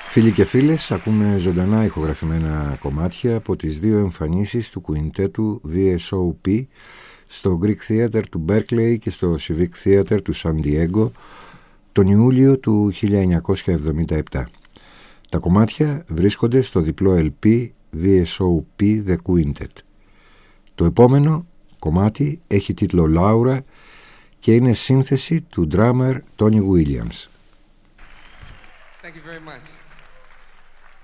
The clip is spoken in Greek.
Φίλοι και φίλες, ακούμε ζωντανά ηχογραφημένα κομμάτια από τις δύο εμφανίσεις του κουιντέτου VSOP στο Greek Theater του Berkeley και στο Civic Theater του San Diego τον Ιούλιο του 1977. Τα κομμάτια βρίσκονται στο διπλό LP VSOP The Quintet. Το επόμενο κομμάτι έχει τίτλο Laura και είναι σύνθεση του drummer Tony Williams. Thank you very much.